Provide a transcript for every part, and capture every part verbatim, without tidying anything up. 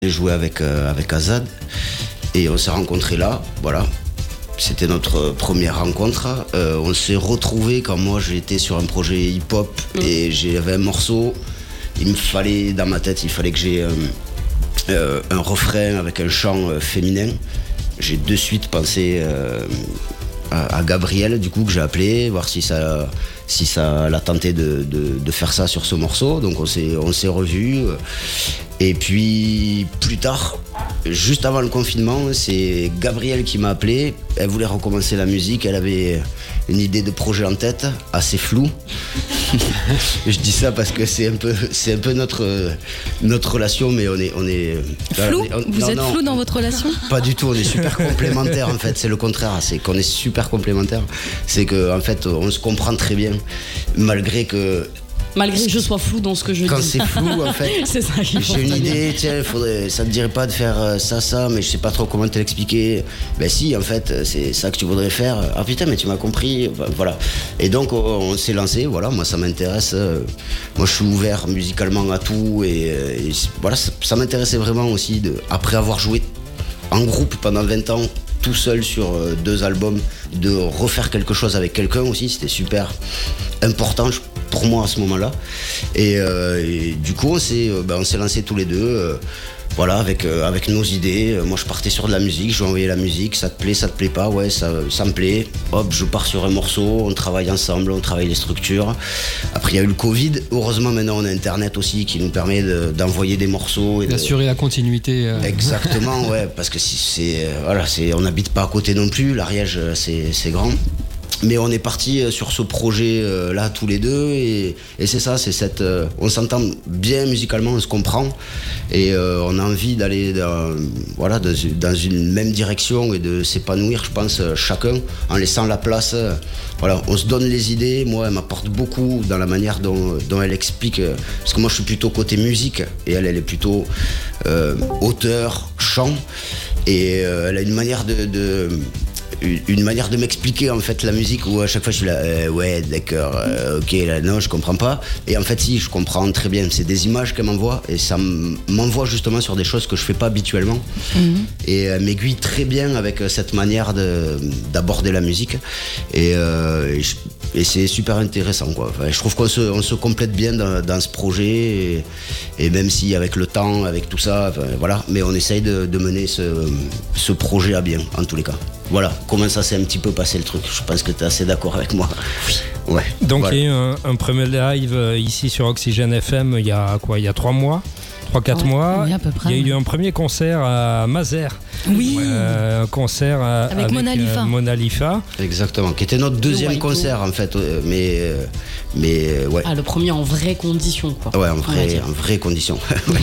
J'ai joué avec, euh, avec Azad et on s'est rencontrés là, voilà. C'était notre première rencontre. Euh, on s'est retrouvés quand moi j'étais sur un projet hip-hop mmh. et j'avais un morceau. Il me fallait, dans ma tête, il fallait que j'ai euh, euh, un refrain avec un chant euh, féminin. J'ai de suite pensé euh, à, à Gabriel, du coup, que j'ai appelé, voir si ça, si ça l'a tenté de, de, de faire ça sur ce morceau. Donc on s'est, on s'est revus. Et puis plus tard, juste avant le confinement, c'est Gabrielle qui m'a appelé. Elle voulait recommencer la musique, elle avait une idée de projet en tête, assez floue. Je dis ça parce que c'est un peu, c'est un peu notre, notre relation, mais on est... On est flou on est, on, Vous non, êtes non, flou dans votre relation? Pas du tout, on est super complémentaires en fait, c'est le contraire, c'est qu'on est super complémentaires. C'est qu'en en fait, on se comprend très bien, malgré que... Malgré que je sois flou dans ce que je Quand dis. c'est flou, en fait, c'est ça qu'il faut j'ai une retenir. idée, tiens, faudrait, ça te dirait pas de faire ça, ça, mais je sais pas trop comment te l'expliquer. Ben si, en fait, c'est ça que tu voudrais faire. Ah putain, mais tu m'as compris. Enfin, voilà. Et donc, on, on s'est lancé, voilà, moi ça m'intéresse. Moi je suis ouvert musicalement à tout, et, et voilà, ça, ça m'intéressait vraiment aussi, de, après avoir joué en groupe pendant vingt ans, tout seul sur deux albums, de refaire quelque chose avec quelqu'un aussi, c'était super important pour moi à ce moment-là. Et, euh, et du coup, on s'est, ben, on s'est lancés tous les deux, euh, voilà, avec, euh, avec nos idées. Moi, je partais sur de la musique, je lui envoyais la musique, ça te plaît, ça te plaît pas, ouais, ça, ça me plaît. Hop, je pars sur un morceau, on travaille ensemble, on travaille les structures. Après, il y a eu le Covid. Heureusement, maintenant, on a Internet aussi qui nous permet de, d'envoyer des morceaux. Et d'assurer de... la continuité. Euh... Exactement, ouais, parce que si c'est, voilà, c'est, on n'habite pas à côté non plus, l'Ariège, c'est, c'est grand. Mais on est parti sur ce projet euh, là tous les deux, et, et c'est ça, c'est cette, euh, on s'entend bien musicalement, on se comprend, et euh, on a envie d'aller dans, voilà, dans, dans une même direction et de s'épanouir, je pense, chacun, en laissant la place. Euh, voilà, on se donne les idées. Moi, elle m'apporte beaucoup dans la manière dont, dont elle explique, euh, parce que moi je suis plutôt côté musique et elle, elle est plutôt euh, auteur, chant, et euh, elle a une manière de, de une manière de m'expliquer en fait la musique où à chaque fois je suis là euh, ouais d'accord euh, ok là non je comprends pas, et en fait si je comprends très bien, c'est des images qu'elle m'envoie et ça m'envoie justement sur des choses que je fais pas habituellement, mmh. et elle m'aiguille très bien avec cette manière de, d'aborder la musique, et, euh, et, je, et c'est super intéressant quoi. Enfin, je trouve qu'on se, on se complète bien dans, dans ce projet, et, et même si avec le temps, avec tout ça, enfin, voilà, mais on essaye de, de mener ce, ce projet à bien en tous les cas. Voilà, comment ça s'est un petit peu passé le truc. Je pense que tu es assez d'accord avec moi. Oui. Ouais. Donc voilà. il y a eu un, un premier live euh, ici sur Oxygène F M il y a quoi, il y a trois mois, trois quatre ouais, mois. Oui, à peu près. Il y a eu un premier concert à Mazères. Oui. Euh, un concert à, avec, avec Mona Lisa. Euh, Mona Lisa. Exactement, qui était notre deuxième concert en fait, mais mais ouais. Ah, le premier en vraies conditions quoi. Ouais, en vrai, en vraies conditions.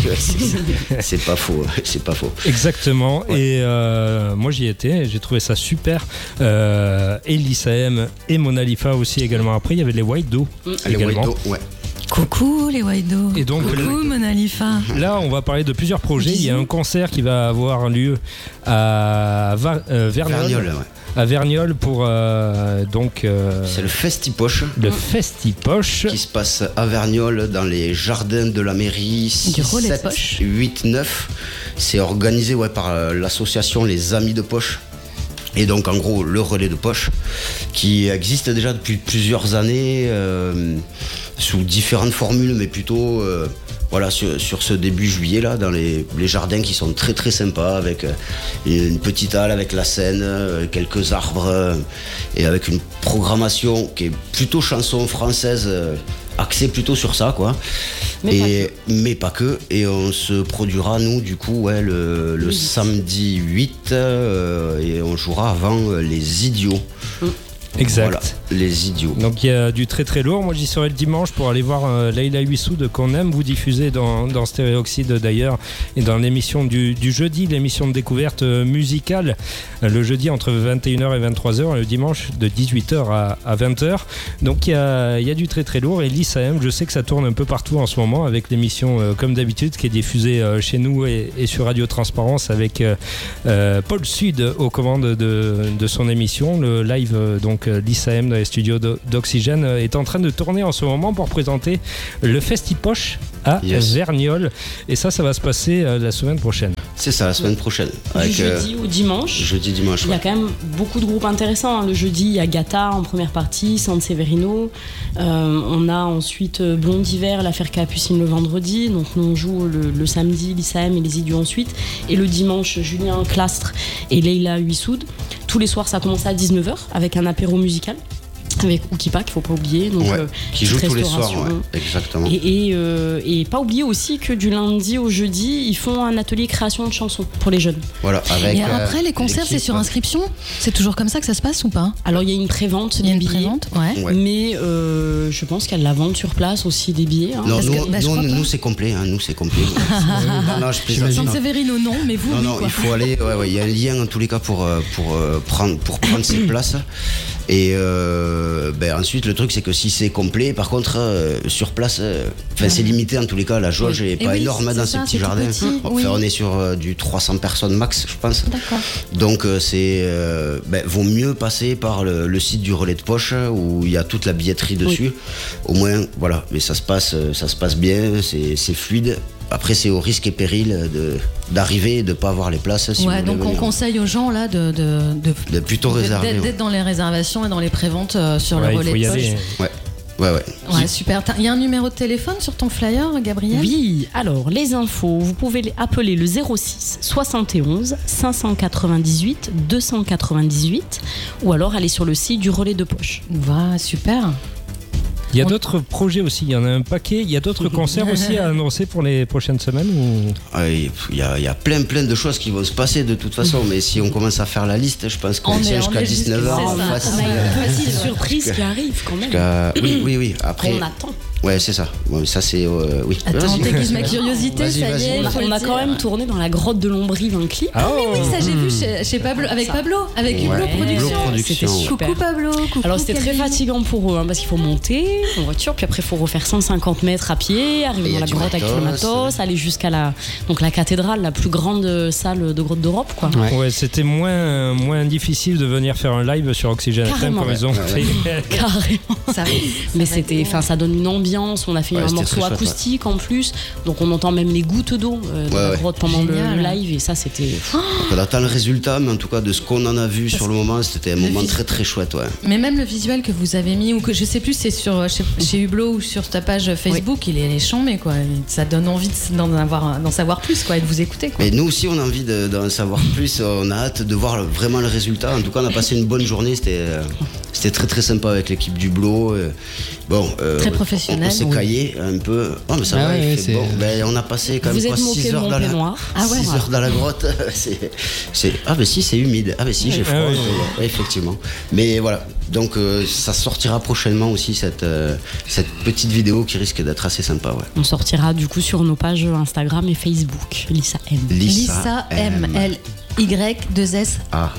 c'est, c'est pas faux, c'est pas faux. Exactement. Ouais. Et euh, moi j'y étais, j'ai trouvé ça super. Euh, Elisa M et Mona Lisa aussi également. Après il y avait les White Do mmh. également. Les White Do, ouais. Coucou les Waido. Et donc, coucou Mona Lisa. Là, on va parler de plusieurs projets. Bisous. Il y a un concert qui va avoir lieu à Va- euh, Verniolle. Verniolle, ouais. À Verniolle pour euh, donc. Euh, c'est le Festipoche. Le Festipoche. Qui se passe à Verniolle dans les jardins de la mairie six, sept, huit, neuf. C'est organisé ouais, par l'association Les Amis de Poche. Et donc en gros le relais de poche qui existe déjà depuis plusieurs années euh, sous différentes formules, mais plutôt euh, voilà, sur, sur ce début juillet là, dans les, les jardins qui sont très très sympas, avec euh, une petite halle avec la scène, euh, quelques arbres, euh, et avec une programmation qui est plutôt chanson française, euh, axée plutôt sur ça quoi. Mais, et, pas mais pas que. Et on se produira nous du coup ouais, le, le oui. samedi huit euh, et on jouera avant euh, les Idiots. Mmh. Exact. Voilà, les Idiots. Donc il y a du très très lourd. Moi j'y serai le dimanche pour aller voir euh, Leïla Huissoud qu'on aime vous diffuser dans, dans Stéréoxyde d'ailleurs, et dans l'émission du, du jeudi, l'émission de découverte euh, musicale, euh, le jeudi entre vingt et une heures et vingt-trois heures, et le dimanche de dix-huit heures à, à vingt heures. Donc il y a, y a du très très lourd. Et Lisa M, je sais que ça tourne un peu partout en ce moment avec l'émission euh, comme d'habitude qui est diffusée euh, chez nous et, et sur Radio Transparence avec euh, euh, Paul Sud aux commandes de, de son émission, le live euh, donc donc l'I S A M dans les studios d'Oxygène, est en train de tourner en ce moment pour présenter le Festipoche à yes. Verniolle. Et ça, ça va se passer la semaine prochaine. C'est ça, la semaine prochaine. Avec, du jeudi euh, au dimanche. Jeudi, dimanche. Il y a ouais. quand même beaucoup de groupes intéressants. Le jeudi, il y a Gata en première partie, San Severino. Euh, on a ensuite Blond d'hiver, l'affaire Capucine le vendredi. Donc nous on joue le, le samedi, l'I S A M et les Idiots ensuite. Et le dimanche, Julien Clastre et Leila Huissoud. Tous les soirs, ça commence à dix-neuf heures avec un apéro musical. Avec Oukipa, qu'il ne faut pas oublier. Donc, ouais, euh, qui joue tous les soirs, ouais, exactement. Et, et, euh, et pas oublier aussi que du lundi au jeudi, ils font un atelier création de chansons pour les jeunes. Voilà, avec, et après, euh, les concerts, c'est sur inscription ? C'est toujours comme ça que ça se passe ou pas ? Alors, il y a une prévente des billets. Pré-vente, ouais. Ouais. Mais euh, je pense qu'il y a de la vente sur place aussi des billets. Hein. Non, nous, que, bah, nous, nous c'est complet. Hein, nous, c'est complet. non, non, je plaisante. San Severino, non, mais vous, non, oui. Non, quoi. il faut aller. Ouais, ouais, il y a un lien en tous les cas pour, pour, euh, prendre, pour prendre ses places. Et euh, ben ensuite, le truc, c'est que si c'est complet, par contre, euh, sur place, euh, ouais. c'est limité en tous les cas. La jauge n'est pas oui, énorme dans ça, ces petits jardins. Petit, enfin, oui. on est sur euh, du trois cents personnes max, je pense. D'accord. Donc, euh, c'est euh, ben, vaut mieux passer par le, le site du Relais de Poche où il y a toute la billetterie dessus. Oui. Au moins, voilà. Mais ça se passe, ça se passe bien, c'est, c'est fluide. Après, c'est au risque et péril de, d'arriver et de ne pas avoir les places. Si ouais, donc on conseille aux gens là de, de, de, de plutôt réserver. D'être, d'être dans les réservations et dans les préventes euh, sur ouais, le Relais de Poche. Ouais. Ouais, ouais. Ouais, super. Il y a un numéro de téléphone sur ton flyer, Gabriel ? Oui, alors les infos, vous pouvez les appeler le zéro six soixante et onze cinq cent quatre-vingt-dix-huit deux cent quatre-vingt-dix-huit ou alors aller sur le site du Relais de Poche. Ouais, super. Il y a d'autres projets aussi, il y en a un paquet. Il y a d'autres concerts aussi à annoncer pour les prochaines semaines ou... ah, il, y a, il y a plein plein de choses qui vont se passer de toute façon, mais si on commence à faire la liste, je pense qu'on tient jusqu'à dix-neuf heures. On a une petite surprise qui arrive quand même. Oui, oui, oui. Après, on attend. Ouais, c'est ça. Bon, ça, c'est. Euh, oui. Attends, t'aiguises ma curiosité, vas-y, ça vas-y. y est. On a, on a quand même tourné dans la grotte de Lombrive un clip. Ah, mais oui, ça j'ai vu chez, chez Pablo, avec ça. Pablo, avec ouais. Hublot Productions. C'était super. Coucou Pablo. Coucou, alors c'était très Calvin. fatigant pour eux hein, parce qu'il faut monter en voiture, puis après il faut refaire cent cinquante mètres à pied, arriver dans la grotte avec le matos, aller jusqu'à la, donc la cathédrale, la plus grande salle de grotte d'Europe. Quoi. Ouais, ouais c'était moins, moins difficile de venir faire un live sur Oxygène F M comme ils ont fait. Carrément. Ça, mais c'était, enfin, ça donne une ambiance. On a fait ouais, un morceau acoustique chouette, ouais. en plus, donc on entend même les gouttes d'eau euh, de ouais, la grotte ouais. pendant le, le live et ça c'était. Oh on attend le résultat, mais en tout cas de ce qu'on en a vu Parce sur le moment, c'était un moment vis... très très chouette. Ouais. Mais même le visuel que vous avez mis, ou que je sais plus, c'est sur chez, chez Hublot ou sur ta page Facebook, oui. il est chambé quoi. Ça donne envie d'en avoir, d'en savoir plus quoi, et de vous écouter. Quoi. Mais nous aussi, on a envie de, d'en savoir plus. On a hâte de voir le, vraiment le résultat. En tout cas, on a passé une bonne journée. C'était, euh, c'était très très sympa avec l'équipe d'Hublot. Euh, bon, euh, très professionnel. On, on s'est oui. caillé un peu. Oh, mais ça ah va, ouais, il fait bon. Ben, on a passé quand vous même six heures, dans la, ah ouais, six heures dans la grotte. c'est, c'est... Ah, ben si, c'est humide. Ah, ben si, j'ai froid. Ah, ouais. Ouais, effectivement. Mais voilà. Donc, euh, ça sortira prochainement aussi, cette, euh, cette petite vidéo qui risque d'être assez sympa. Ouais. On sortira du coup sur nos pages Instagram et Facebook. Lisa M. Lisa M. L Y deux S A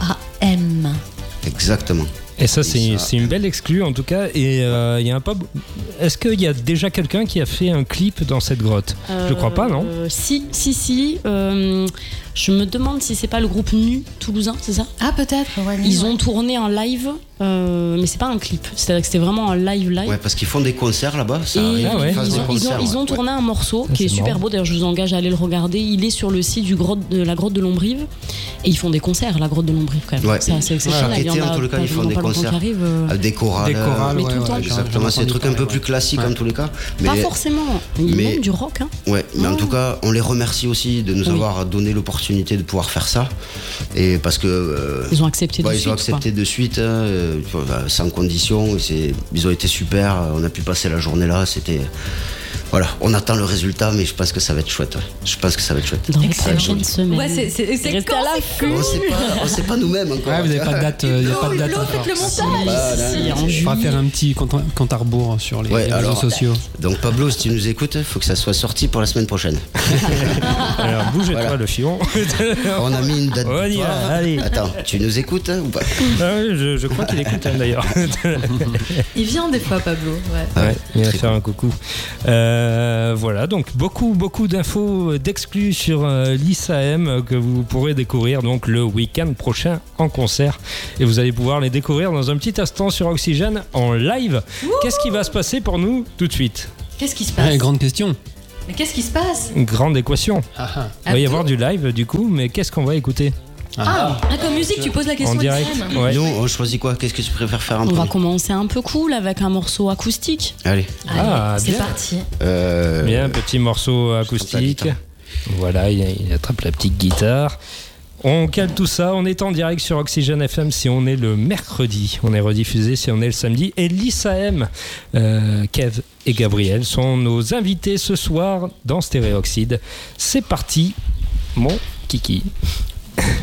M. Exactement. Et ça, c'est, c'est une belle exclue en tout cas. Et euh, y a un pub. Est-ce qu'il y a déjà quelqu'un qui a fait un clip dans cette grotte ? euh, Je crois pas, non ? euh, Si, si, si. Euh, je me demande si c'est pas le groupe Nu toulousain, c'est ça ? Ah, peut-être. Ouais, ils ouais. ont tourné en live, euh, mais c'est pas un clip. C'est-à-dire que c'était vraiment un live live. Ouais, parce qu'ils font des concerts là-bas. Ça arrive, ah ouais. ils, ils, ont, concerts, ils, ont, ils ont tourné ouais. un morceau ah, qui est, est super marrant. beau. D'ailleurs, je vous engage à aller le regarder. Il est sur le site du grotte de la grotte de Lombrive et ils font des concerts à la grotte de Lombrive quand même. Ouais. C'est assez exceptionnel. Ouais, il y en a en tout cas, ils font des concerts arrive, euh... avec des chorales. Des chorales, mais ouais, tout le ouais, temps. ouais, exactement. C'est des trucs un peu plus classiques en tous les cas. Pas forcément. Il mais manque du rock. Hein. Ouais, mais en tout cas, on les remercie aussi de nous oui. avoir donné l'opportunité de pouvoir faire ça. Et parce que euh, ils ont accepté ouais, de ils suite. Ils ont accepté quoi. de suite, euh, sans condition. C'est, ils ont été super. On a pu passer la journée là. C'était. Voilà, on attend le résultat, mais je pense que ça va être chouette. Ouais. Je pense que ça va être chouette. Dans les prochaines semaines. Ouais, c'est, c'est, c'est resté à la fin. On sait pas, on sait pas nous-mêmes encore. Ouais, vous n'avez pas de date. Il n'y a pas de date encore. Faites le montage. Bah, si, en juillet. On va faire un petit compte, compte à rebours sur les, ouais, les réseaux alors, sociaux. Donc Pablo, si tu nous écoutes, il faut que ça soit sorti pour la semaine prochaine. Alors bouge-toi voilà. le fion. On a mis une date. On y va, allez. Attends, tu nous écoutes hein, ou pas ah oui, je, je crois qu'il écoute hein, d'ailleurs. Il vient des fois, Pablo. Ouais. Ouais, il va faire un coucou. Euh, Euh, voilà, donc beaucoup, beaucoup d'infos d'exclus sur euh, l'I S A M que vous pourrez découvrir donc le week-end prochain en concert. Et vous allez pouvoir les découvrir dans un petit instant sur Oxygène en live. Wouhou. Qu'est-ce qui va se passer pour nous tout de suite ? Qu'est-ce qui se passe ? Ouais, grande question. Mais qu'est-ce qui se passe ? Une grande équation. Ah, ah. Il va y avoir du live du coup, mais qu'est-ce qu'on va écouter ? Ah, ah, comme musique, tu poses la question en direct. Ouais. Nous, on choisit quoi ? Qu'est-ce que tu préfères faire un peu ? On va commencer un peu cool avec un morceau acoustique. Allez. Allez, Ah, c'est bien. parti. Euh... Bien, un petit morceau acoustique. Voilà, il, il attrape la petite guitare. On cale tout ça, on est en direct sur Oxygène F M si on est le mercredi, on est rediffusé si on est le samedi. Et l'I S A M, euh, Kev et Gabriel sont nos invités ce soir dans Stéréoxyde. C'est parti, mon kiki.